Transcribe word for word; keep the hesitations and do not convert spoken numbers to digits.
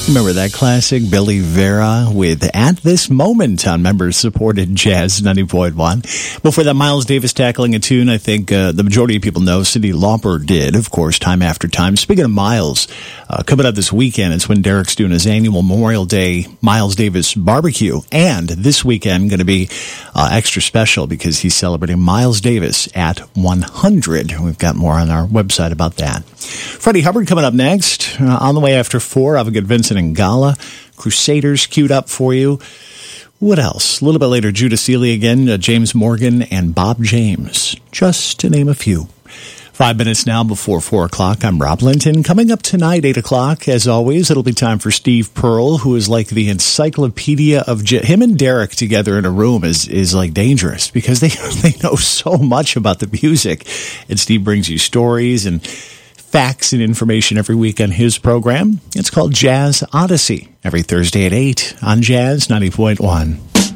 Remember that classic, Billy Vera, with At This Moment on members-supported Jazz ninety point one. Before that, Miles Davis tackling a tune I think uh, the majority of people know. Cyndi Lauper did, of course, Time After Time. Speaking of Miles, uh, coming up this weekend, it's when Derek's doing his annual Memorial Day Miles Davis barbecue. And this weekend going to be uh, extra special because he's celebrating Miles Davis at one hundred. We've got more on our website about that. Freddie Hubbard coming up next. Uh, on the way after four, I've got Vincent and Gala, Crusaders queued up for you. What else? A little bit later, Judah Seeley again, uh, James Morgan, and Bob James, just to name a few. Five minutes now before four o'clock. I'm Rob Linton. Coming up tonight, eight o'clock, as always, it'll be time for Steve Pearl, who is like the encyclopedia of j- him and Derek together in a room is is like dangerous because they they know so much about the music. And Steve brings you stories and facts and information every week on his program. It's called Jazz Odyssey, every Thursday at eight on Jazz ninety point one.